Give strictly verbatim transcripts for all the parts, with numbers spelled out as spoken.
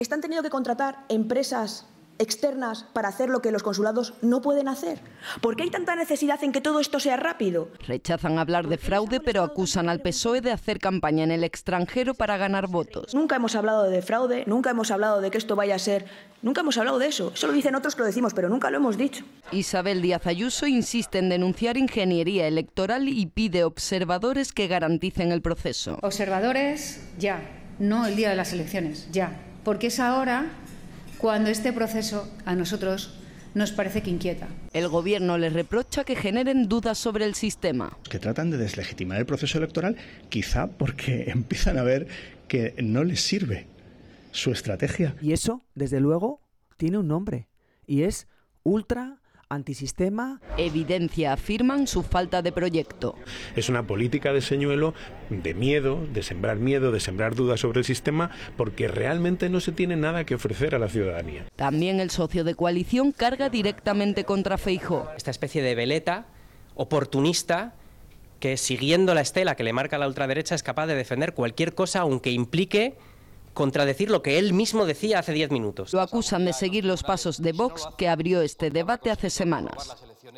Están teniendo que contratar empresas externas para hacer lo que los consulados no pueden hacer. ¿Por qué hay tanta necesidad en que todo esto sea rápido? Rechazan hablar de fraude, pero acusan al P S O E de hacer campaña en el extranjero para ganar votos. Nunca hemos hablado de fraude, nunca hemos hablado de que esto vaya a ser... Nunca hemos hablado de eso. Eso lo dicen otros que lo decimos, pero nunca lo hemos dicho. Isabel Díaz Ayuso insiste en denunciar ingeniería electoral y pide observadores que garanticen el proceso. Observadores, ya. No el día de las elecciones, ya. Porque es ahora cuando este proceso a nosotros nos parece que inquieta. El Gobierno les reprocha que generen dudas sobre el sistema. Que tratan de deslegitimar el proceso electoral, quizá porque empiezan a ver que no les sirve su estrategia. Y eso, desde luego, tiene un nombre, y es ultra antisistema. Evidencia, afirman, su falta de proyecto. Es una política de señuelo, de miedo, de sembrar miedo, de sembrar dudas sobre el sistema, porque realmente no se tiene nada que ofrecer a la ciudadanía. También el socio de coalición carga directamente contra Feijóo. Esta especie de veleta oportunista que, siguiendo la estela que le marca la ultraderecha, es capaz de defender cualquier cosa, aunque implique contradecir lo que él mismo decía hace diez minutos. Lo acusan de seguir los pasos de Vox, que abrió este debate hace semanas.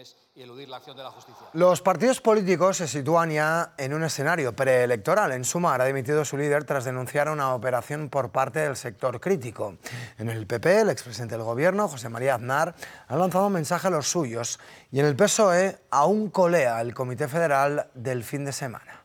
Los partidos políticos se sitúan ya en un escenario preelectoral. En Sumar ha dimitido su líder tras denunciar una operación por parte del sector crítico. En el P P, el expresidente del Gobierno, José María Aznar, ha lanzado un mensaje a los suyos. Y en el P S O E aún colea el Comité Federal del fin de semana.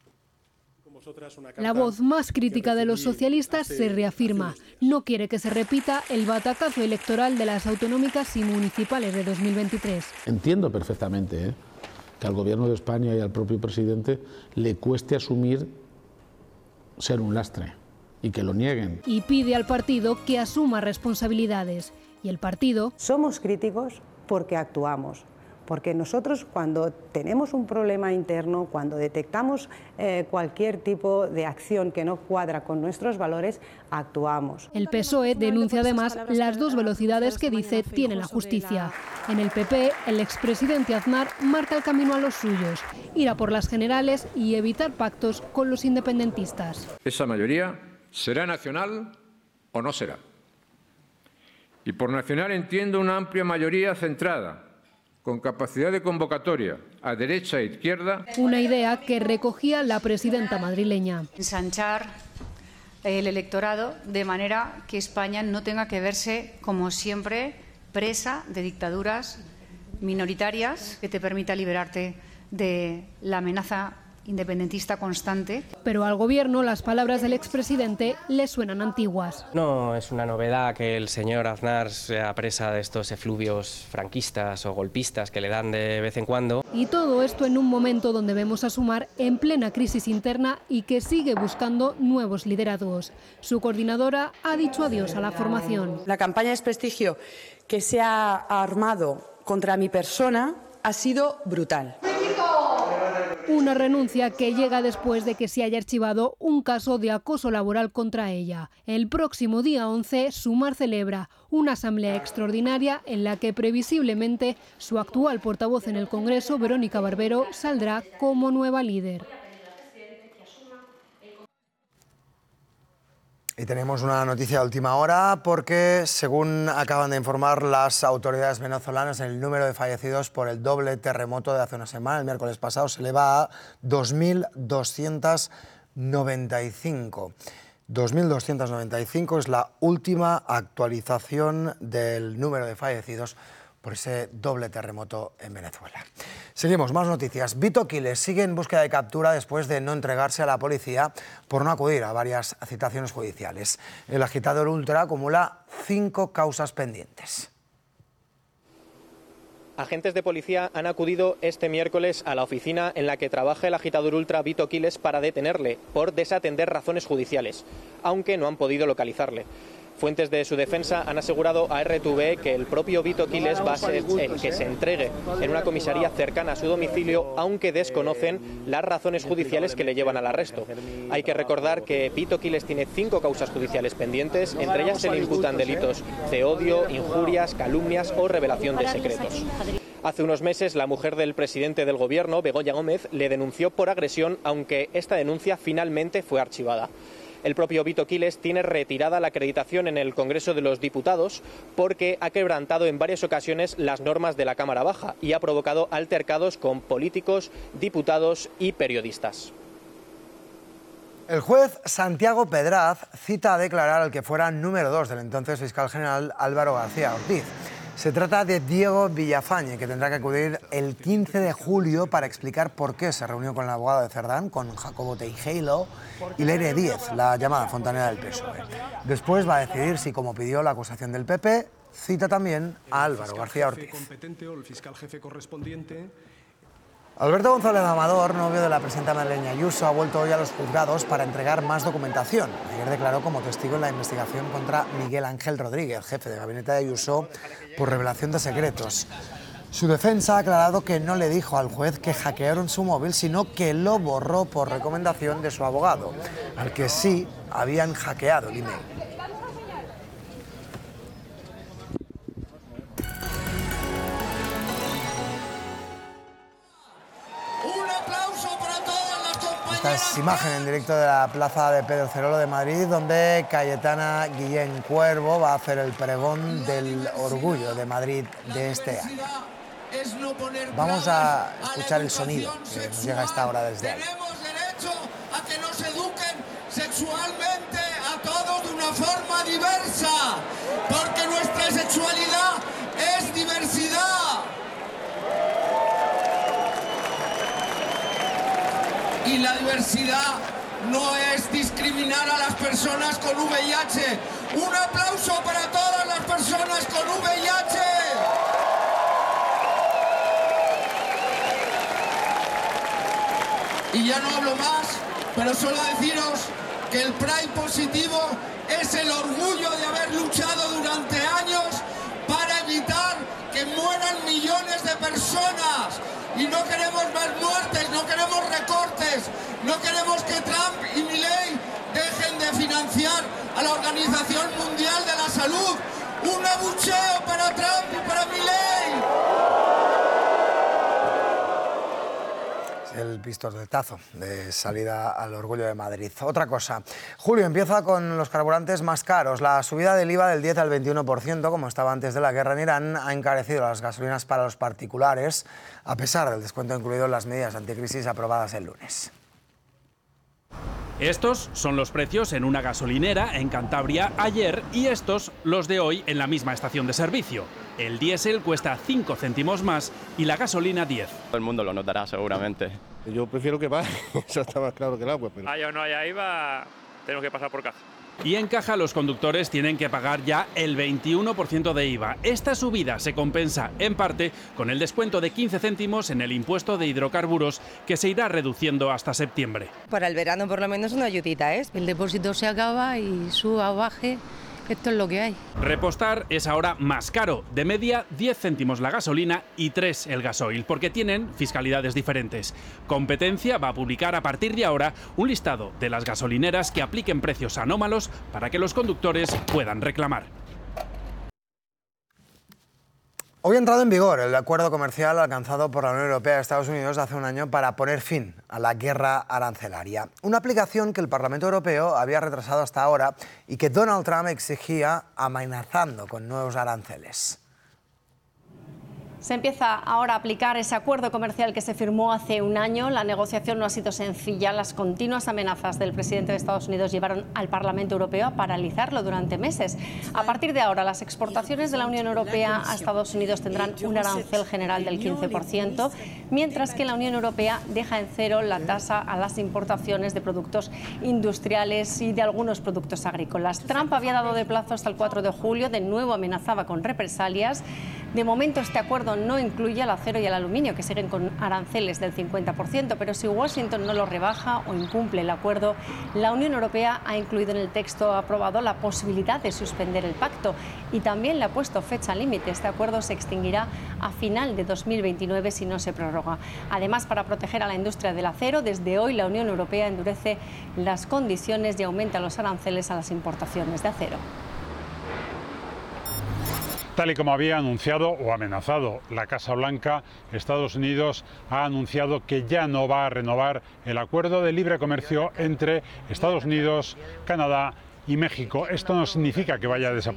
La voz más crítica de los socialistas se reafirma. No quiere que se repita el batacazo electoral de las autonómicas y municipales de dos mil veintitrés. Entiendo perfectamente ¿eh? que al Gobierno de España y al propio presidente le cueste asumir ser un lastre y que lo nieguen. Y pide al partido que asuma responsabilidades. Y el partido... Somos críticos porque actuamos. Porque nosotros, cuando tenemos un problema interno, cuando detectamos eh, cualquier tipo de acción que no cuadra con nuestros valores, actuamos. El P S O E denuncia además las dos velocidades que dice tiene la justicia. En el P P, el expresidente Aznar marca el camino a los suyos, ir a por las generales y evitar pactos con los independentistas. Esa mayoría será nacional o no será. Y por nacional entiendo una amplia mayoría centrada, con capacidad de convocatoria a derecha e izquierda. Una idea que recogía la presidenta madrileña. Ensanchar el electorado de manera que España no tenga que verse, como siempre, presa de dictaduras minoritarias, que te permita liberarte de la amenaza independentista constante. Pero al Gobierno las palabras del expresidente le suenan antiguas. No es una novedad que el señor Aznar sea presa de estos efluvios franquistas o golpistas que le dan de vez en cuando. Y todo esto en un momento donde vemos a Sumar en plena crisis interna y que sigue buscando nuevos liderazgos. Su coordinadora ha dicho adiós a la formación. La campaña de desprestigio que se ha armado contra mi persona ha sido brutal. Una renuncia que llega después de que se haya archivado un caso de acoso laboral contra ella. El próximo día once, Sumar celebra una asamblea extraordinaria en la que previsiblemente su actual portavoz en el Congreso, Verónica Barbero, saldrá como nueva líder. Y tenemos una noticia de última hora porque, según acaban de informar las autoridades venezolanas, el número de fallecidos por el doble terremoto de hace una semana, el miércoles pasado, se eleva a dos mil doscientos noventa y cinco. dos mil doscientos noventa y cinco es la última actualización del número de fallecidos por ese doble terremoto en Venezuela. Seguimos, más noticias. Vito Quiles sigue en búsqueda de captura después de no entregarse a la policía por no acudir a varias citaciones judiciales. El agitador ultra acumula cinco causas pendientes. Agentes de policía han acudido este miércoles a la oficina en la que trabaja el agitador ultra Vito Quiles para detenerle por desatender razones judiciales, aunque no han podido localizarle. Fuentes de su defensa han asegurado a R T V que el propio Vito Quiles va a ser el que se entregue en una comisaría cercana a su domicilio, aunque desconocen las razones judiciales que le llevan al arresto. Hay que recordar que Vito Quiles tiene cinco causas judiciales pendientes, entre ellas se le imputan delitos de odio, injurias, calumnias o revelación de secretos. Hace unos meses, la mujer del presidente del gobierno, Begoña Gómez, le denunció por agresión, aunque esta denuncia finalmente fue archivada. El propio Vito Quiles tiene retirada la acreditación en el Congreso de los Diputados porque ha quebrantado en varias ocasiones las normas de la Cámara Baja y ha provocado altercados con políticos, diputados y periodistas. El juez Santiago Pedraz cita a declarar al que fuera número dos del entonces fiscal general Álvaro García Ortiz. Se trata de Diego Villafañe, que tendrá que acudir el quince de julio para explicar por qué se reunió con el abogado de Cerdán, con Jacobo Teijeiro y Leire Díez, la llamada fontanera del P S O E. Después va a decidir si, como pidió la acusación del P P, cita también a Álvaro García Ortiz. Alberto González Amador, novio de la presidenta Madeleine Ayuso, ha vuelto hoy a los juzgados para entregar más documentación. Ayer declaró como testigo en la investigación contra Miguel Ángel Rodríguez, jefe de gabinete de Ayuso, por revelación de secretos. Su defensa ha aclarado que no le dijo al juez que hackearon su móvil, sino que lo borró por recomendación de su abogado, al que sí habían hackeado el email. Esta es imagen en directo de la plaza de Pedro Cerolo de Madrid, donde Cayetana Guillén Cuervo va a hacer el pregón del orgullo de Madrid de este año. Vamos a escuchar el sonido que nos llega a esta hora desde ahí. Tenemos derecho a que nos eduquen sexualmente a todos de una forma diversa, porque nuestra sexualidad es diversidad. Y la diversidad no es discriminar a las personas con V I H. Un aplauso para todas las personas con V I H. Y ya no hablo más, pero solo deciros que el Pride positivo es el orgullo de haber luchado durante años para evitar que mueran millones de personas. Y no queremos más muertes, no queremos recortes, no queremos que Trump y Milei dejen de financiar a la Organización Mundial de la Salud. Un abucheo para Trump y para Milei. El pistoletazo de salida al orgullo de Madrid. Otra cosa. Julio empieza con los carburantes más caros. La subida del I V A del diez al veintiuno por ciento, como estaba antes de la guerra en Irán, ha encarecido las gasolinas para los particulares, a pesar del descuento incluido en las medidas anticrisis aprobadas el lunes. Estos son los precios en una gasolinera en Cantabria ayer y estos los de hoy en la misma estación de servicio. El diésel cuesta cinco céntimos más y la gasolina diez. Todo el mundo lo notará seguramente. Yo prefiero que baje, eso está más claro que el agua. Pero... Haya o no haya I V A, tenemos que pasar por caja. Y en caja los conductores tienen que pagar ya el veintiuno por ciento de I V A. Esta subida se compensa en parte con el descuento de quince céntimos en el impuesto de hidrocarburos que se irá reduciendo hasta septiembre. Para el verano por lo menos una ayudita, ¿eh? El depósito se acaba y suba o baje. Esto es lo que hay. Repostar es ahora más caro, de media diez céntimos la gasolina y tres el gasoil, porque tienen fiscalidades diferentes. Competencia va a publicar a partir de ahora un listado de las gasolineras que apliquen precios anómalos para que los conductores puedan reclamar. Hoy ha entrado en vigor el acuerdo comercial alcanzado por la Unión Europea y Estados Unidos hace un año para poner fin a la guerra arancelaria. Una aplicación que el Parlamento Europeo había retrasado hasta ahora y que Donald Trump exigía amenazando con nuevos aranceles. Se empieza ahora a aplicar ese acuerdo comercial que se firmó hace un año. La negociación no ha sido sencilla. Las continuas amenazas del presidente de Estados Unidos llevaron al Parlamento Europeo a paralizarlo durante meses. A partir de ahora, las exportaciones de la Unión Europea a Estados Unidos tendrán un arancel general del quince por ciento, mientras que la Unión Europea deja en cero la tasa a las importaciones de productos industriales y de algunos productos agrícolas. Trump había dado de plazo hasta el cuatro de julio, de nuevo amenazaba con represalias. De momento, este acuerdo no incluye el acero y el aluminio, que siguen con aranceles del cincuenta por ciento, pero si Washington no lo rebaja o incumple el acuerdo, la Unión Europea ha incluido en el texto aprobado la posibilidad de suspender el pacto y también le ha puesto fecha límite. Este acuerdo se extinguirá a final de dos mil veintinueve si no se prorroga. Además, para proteger a la industria del acero, desde hoy la Unión Europea endurece las condiciones y aumenta los aranceles a las importaciones de acero. Tal y como había anunciado o amenazado la Casa Blanca, Estados Unidos ha anunciado que ya no va a renovar el acuerdo de libre comercio entre Estados Unidos, Canadá y México. Esto no significa que vaya a desaparecer